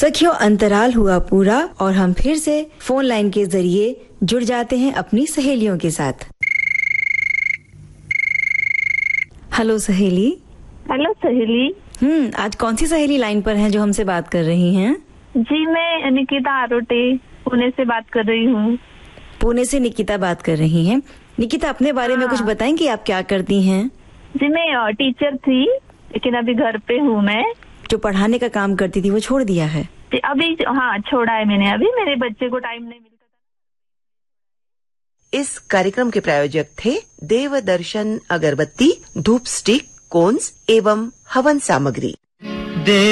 सखियों, अंतराल हुआ पूरा और हम फिर से फोन लाइन के जरिए जुड़ जाते हैं अपनी सहेलियों के साथ। हेलो सहेली। हेलो सहेली। आज कौन सी सहेली लाइन पर हैं जो हमसे बात कर रही हैं? जी, मैं निकिता आरोटे पुणे से बात कर रही हूँ। पुणे से निकिता बात कर रही हैं। निकिता, अपने बारे में कुछ बताएंगी, आप क्या करती हैं? जी, मैं टीचर थी लेकिन अभी घर पे हूँ। मैं जो पढ़ाने का काम करती थी वो छोड़ दिया है? अभी हाँ, छोड़ा है मैंने। अभी मेरे बच्चे को टाइम नहीं मिलता था। इस कार्यक्रम के प्रायोजक थे देवदर्शन अगरबत्ती, धूप स्टिक, कोन्स एवं हवन सामग्री।